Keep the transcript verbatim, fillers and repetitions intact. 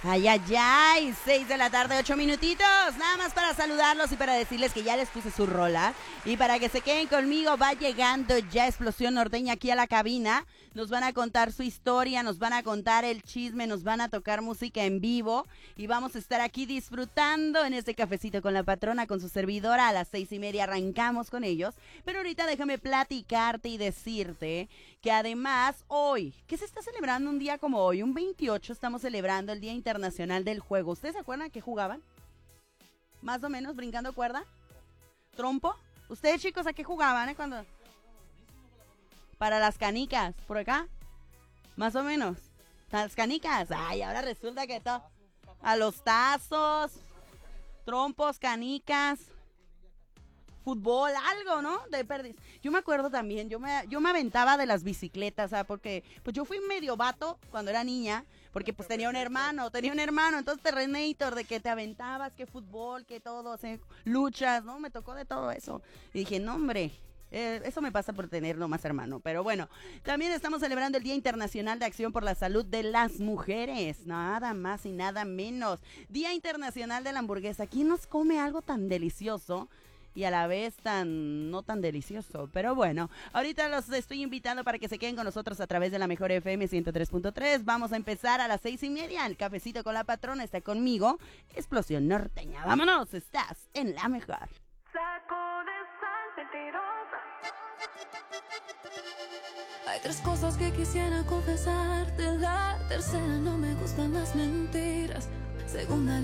Ay, ay, ay, seis de la tarde, ocho minutitos, nada más para saludarlos y para decirles que ya les puse su rola y para que se queden conmigo. Va llegando ya Explosión Norteña aquí a la cabina, nos van a contar su historia, nos van a contar el chisme, nos van a tocar música en vivo y vamos a estar aquí disfrutando en este cafecito con la patrona, con su servidora. A las seis y media arrancamos con ellos, pero ahorita déjame platicarte y decirte que además hoy, que se está celebrando un día como hoy, un veintiocho, estamos celebrando el Día Internacional del Juego. ¿Ustedes se acuerdan que jugaban? Más o menos, brincando cuerda. ¿Trompo? ¿Ustedes, chicos, a qué jugaban, eh? Cuando... Para las canicas, por acá. Más o menos. Las canicas. Ay, ahora resulta que todo. A los tazos, trompos, canicas, fútbol, algo, ¿no? De perdiz. Yo me acuerdo también, yo me, yo me aventaba de las bicicletas, ¿sabes? Porque pues yo fui medio vato cuando era niña, porque pues tenía un hermano, tenía un hermano, entonces Terrenator, de que te aventabas, que fútbol, que todo, o sea, luchas, ¿no? Me tocó de todo eso. Y dije, no, hombre, eh, eso me pasa por tener nomás hermano. Pero bueno, también estamos celebrando el Día Internacional de Acción por la Salud de las Mujeres, nada más y nada menos. Día Internacional de la Hamburguesa. ¿Quién nos come algo tan delicioso y a la vez tan no tan delicioso? Pero bueno, ahorita los estoy invitando para que se queden con nosotros a través de la Mejor F M ciento tres punto tres. Vamos a empezar a las seis y media. El cafecito con la patrona está conmigo. Explosión Norteña. Vámonos, estás en la mejor. Saco de sal mentirosa. Hay tres cosas que quisiera confesarte. La tercera, no me gustan las mentiras. Segunda,